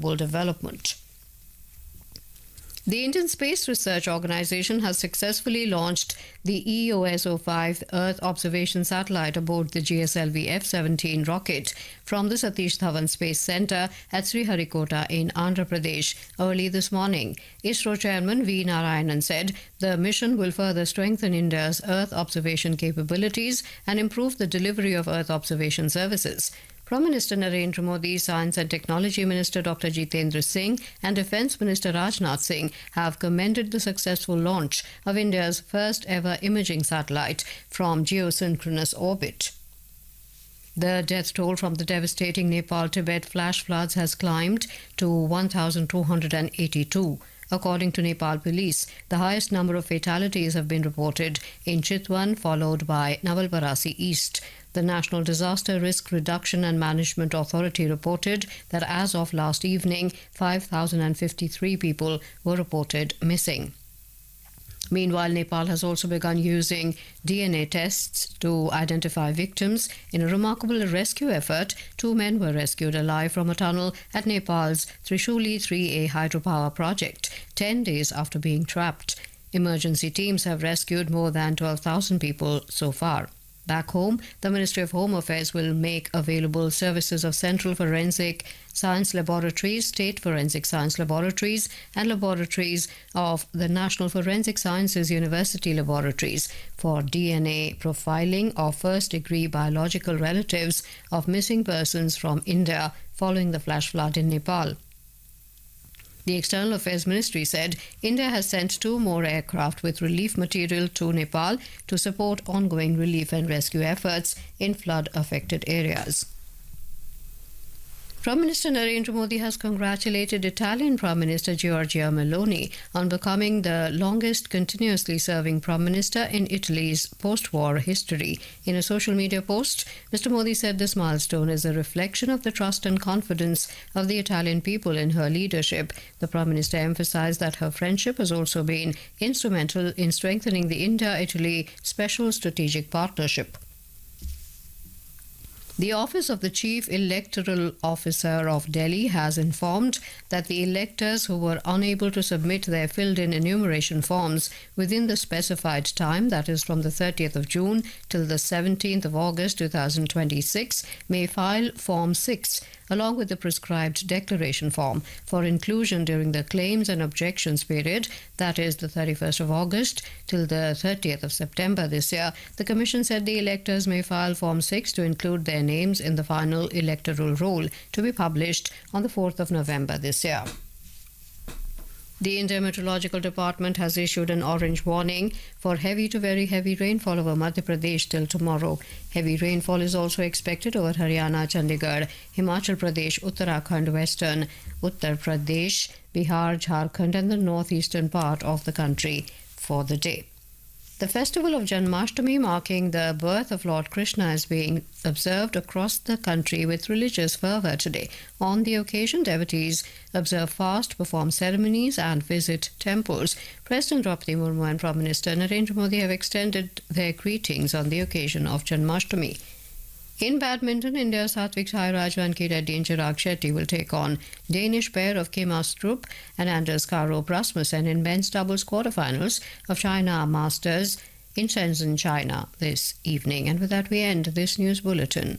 sustainable development. The Indian Space Research Organisation has successfully launched the EOS-05 Earth observation satellite aboard the GSLV F-17 rocket from the Satish Dhawan Space Centre at Sriharikota in Andhra Pradesh early this morning. ISRO Chairman V. Narayanan said the mission will further strengthen India's Earth observation capabilities and improve the delivery of Earth observation services. Prime Minister Narendra Modi, Science and Technology Minister Dr. Jitendra Singh and Defence Minister Rajnath Singh have commended the successful launch of India's first ever imaging satellite from geosynchronous orbit. The death toll from the devastating Nepal-Tibet flash floods has climbed to 1,282. According to Nepal police, the highest number of fatalities have been reported in Chitwan, followed by Nawalparasi East. The National Disaster Risk Reduction and Management Authority reported that as of last evening, 5,053 people were reported missing. Meanwhile, Nepal has also begun using DNA tests to identify victims. In a remarkable rescue effort, 2 men were rescued alive from a tunnel at Nepal's Trishuli 3A hydropower project, 10 days after being trapped. Emergency teams have rescued more than 12,000 people so far. Back home, the Ministry of Home Affairs will make available services of Central Forensic Science Laboratories, State Forensic Science Laboratories, and laboratories of the National Forensic Sciences University Laboratories for DNA profiling of first-degree biological relatives of missing persons from India following the flash flood in Nepal. The External Affairs Ministry said India has sent 2 more aircraft with relief material to Nepal to support ongoing relief and rescue efforts in flood-affected areas. Prime Minister Narendra Modi has congratulated Italian Prime Minister Giorgia Meloni on becoming the longest continuously serving Prime Minister in Italy's post-war history. In a social media post, Mr. Modi said this milestone is a reflection of the trust and confidence of the Italian people in her leadership. The Prime Minister emphasized that her friendship has also been instrumental in strengthening the India-Italy Special Strategic Partnership. The Office of the Chief Electoral Officer of Delhi has informed that the electors who were unable to submit their filled-in enumeration forms within the specified time, that is from the 30th of June till the 17th of August 2026, may file Form 6 along with the prescribed declaration form for inclusion during the claims and objections period, that is the 31st of August till the 30th of September this year. The Commission said the electors may file Form 6 to include their names in the final electoral roll to be published on the 4th of November this year. The India Meteorological Department has issued an orange warning for heavy to very heavy rainfall over Madhya Pradesh till tomorrow. Heavy rainfall is also expected over Haryana, Chandigarh, Himachal Pradesh, Uttarakhand, Western Uttar Pradesh, Bihar, Jharkhand and the northeastern part of the country for the day. The festival of Janmashtami, marking the birth of Lord Krishna, is being observed across the country with religious fervour today. On the occasion, devotees observe fast, perform ceremonies and visit temples. President Draupadi Murmu and Prime Minister Narendra Modi have extended their greetings on the occasion of Janmashtami. In badminton, India's Satvik Sairaj, Vanki Reddy and Chirag Shetty will take on Danish pair of Kim Astrup and Anders Karup Rasmussen in men's doubles quarterfinals of China Masters in Shenzhen, China this evening. And with that, we end this news bulletin.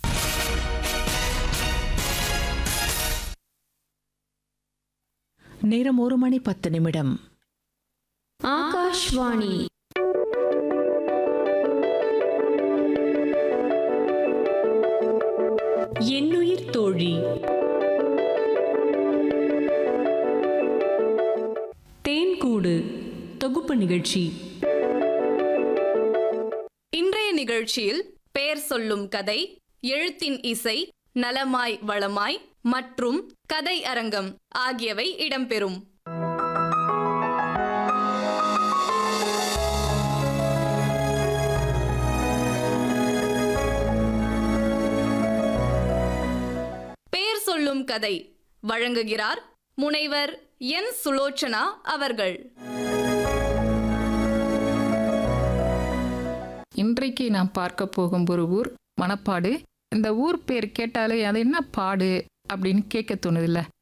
நேரம் 1:10 ஆகாஷ்வாணி என்னுயிர் தோழி தேன்கூடு தொகுப்பு நிகழ்ச்சி. இன்றைய நிகழ்ச்சியில் பெயர் சொல்லும் கதை, எழுத்தின் இசை, நலமாய் வளமாய் மற்றும் கதை அரங்கம் ஆகியவை இடம்பெறும். பெயர் சொல்லும் கதை வழங்குகிறார் முனைவர் என் சுலோச்சனா அவர்கள். இன்றைக்கு நாம் பார்க்க போகும் ஒரு ஊர் மணப்பாடு. இந்த ஊர் பேர் கேட்டாலே அது என்ன பாடு அப்படின்னு கேட்க தோணுதில்ல.